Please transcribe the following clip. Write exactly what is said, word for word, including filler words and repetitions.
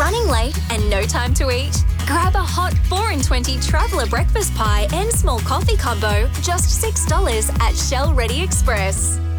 Running late and no time to eat? Grab a hot four in twenty traveller breakfast pie and small coffee combo, just six dollars at Shell Ready Express.